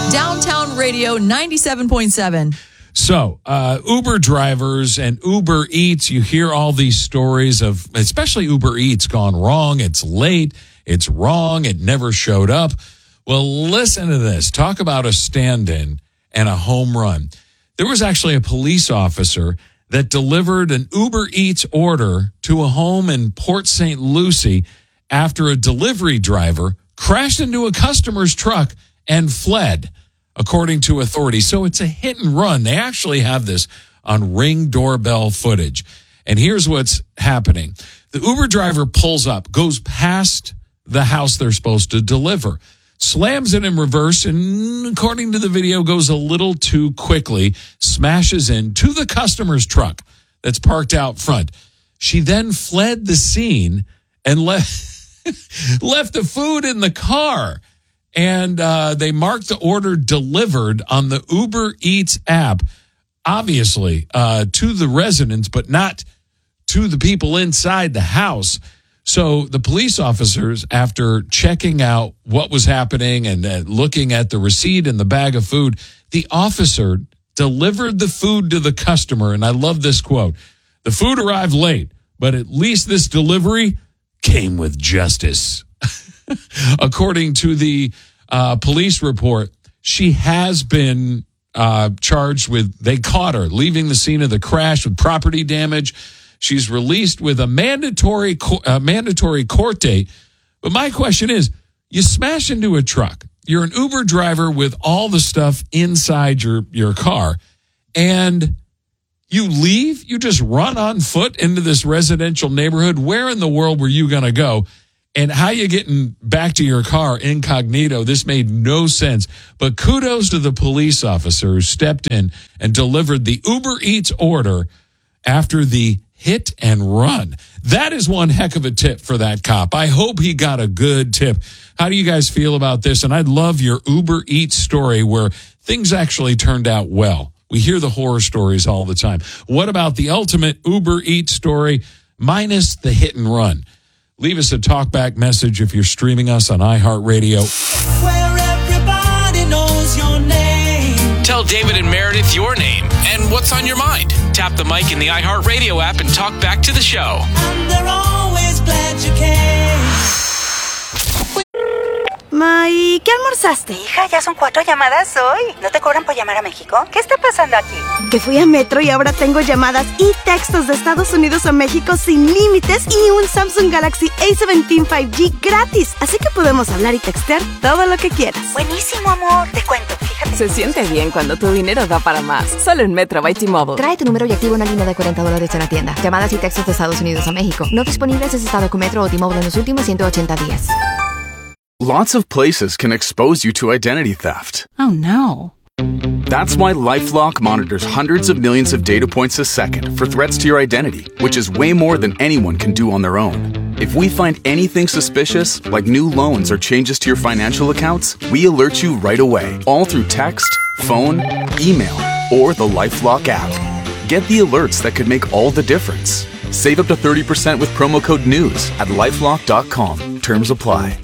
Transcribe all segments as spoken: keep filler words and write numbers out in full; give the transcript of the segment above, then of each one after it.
Downtown Radio ninety-seven point seven. So, uh, Uber drivers and Uber Eats, you hear all these stories of, especially Uber Eats gone wrong. It's late. It's wrong. It never showed up. Well, listen to this. Talk about a stand-in and a home run. There was actually a police officer that delivered an Uber Eats order to a home in Port Saint Lucie after a delivery driver crashed into a customer's truck and fled, according to authorities. So it's a hit and run. They actually have this on Ring doorbell footage. And here's what's happening. The Uber driver pulls up, goes past the house they're supposed to deliver, slams it in reverse, and according to the video, goes a little too quickly, smashes into the customer's truck that's parked out front. She then fled the scene and left, left the food in the car. And uh, they marked the order delivered on the Uber Eats app, obviously, uh, to the residents, but not to the people inside the house. So the police officers, after checking out what was happening and uh, looking at the receipt and the bag of food, the officer delivered the food to the customer. And I love this quote. The food arrived late, but at least this delivery came with justice. According to the uh, police report, she has been uh, charged with, they caught her leaving the scene of the crash with property damage. She's released with a mandatory uh, mandatory court date. But my question is, you smash into a truck. You're an Uber driver with all the stuff inside your, your car, and you leave? You just run on foot into this residential neighborhood? Where in the world were you going to go? And how you getting back to your car incognito? This made no sense. But kudos to the police officer who stepped in and delivered the Uber Eats order after the hit and run. That is one heck of a tip for that cop. I hope he got a good tip. How do you guys feel about this? And I'd love your Uber Eats story where things actually turned out well. We hear the horror stories all the time. What about the ultimate Uber Eats story minus the hit and run? Leave us a talkback message if you're streaming us on iHeartRadio. Where everybody knows your name. Tell David and Meredith your name and what's on your mind. Tap the mic in the iHeartRadio app and talk back to the show. And they're always glad you came. Ma, ¿y qué almorzaste? Hija, ya son cuatro llamadas hoy. ¿No te cobran por llamar a México? ¿Qué está pasando aquí? Que fui a Metro y ahora tengo llamadas y textos de Estados Unidos a México sin límites y un Samsung Galaxy A diecisiete cinco G gratis. Así que podemos hablar y textear todo lo que quieras. Buenísimo, amor. Te cuento, fíjate. Se siente bien cuando tu dinero da para más. Solo en Metro by T-Mobile. Trae tu número y activa una línea de cuarenta dólares en la tienda. Llamadas y textos de Estados Unidos a México. No disponibles si has estado con Metro o T-Mobile en los últimos ciento ochenta días. Lots of places can expose you to identity theft. Oh, no. That's why LifeLock monitors hundreds of millions of data points a second for threats to your identity, which is way more than anyone can do on their own. If we find anything suspicious, like new loans or changes to your financial accounts, we alert you right away, all through text, phone, email, or the LifeLock app. Get the alerts that could make all the difference. Save up to thirty percent with promo code NEWS at LifeLock dot com. Terms apply.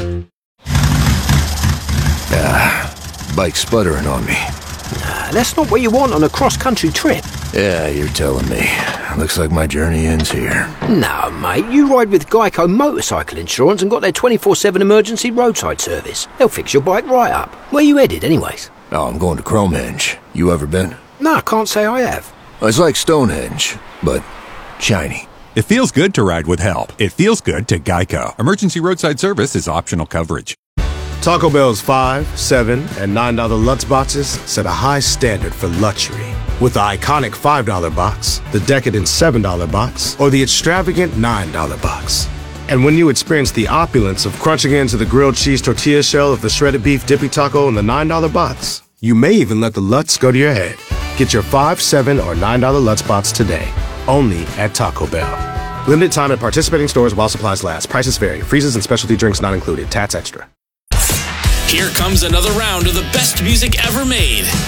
Ah, bike's sputtering on me. Nah, that's not what you want on a cross-country trip. Yeah, you're telling me. Looks like my journey ends here. No, mate, you ride with Geico Motorcycle Insurance and got their twenty-four seven emergency roadside service. They'll fix your bike right up. Where you headed, anyways? Oh, I'm going to Cromehenge. You ever been? No, I can't say I have. It's like Stonehenge, but shiny. It feels good to ride with help. It feels good to Geico. Emergency roadside service is optional coverage. Taco Bell's five, seven, and nine dollar Lutz boxes set a high standard for luxury. With the iconic five dollar box, the decadent seven dollar box, or the extravagant nine dollar box. And when you experience the opulence of crunching into the grilled cheese tortilla shell of the shredded beef dippy taco in the nine dollar box, you may even let the Lutz go to your head. Get your five, seven, or nine dollar Lutz box today, only at Taco Bell. Limited time at participating stores while supplies last. Prices vary. Freezes and specialty drinks not included. Tats extra. Here comes another round of the best music ever made.